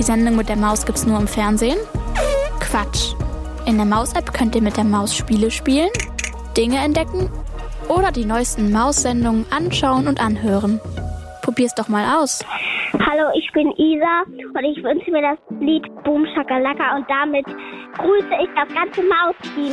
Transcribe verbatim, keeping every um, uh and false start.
Sendung mit der Maus gibt's nur im Fernsehen? Quatsch. In der Maus-App könnt ihr mit der Maus Spiele spielen, Dinge entdecken oder die neuesten Maus-Sendungen anschauen und anhören. Probier's doch mal aus. Hallo, ich bin Isa und ich wünsche mir das Lied Boom Shakalaka und damit grüße ich das ganze Maus-Team.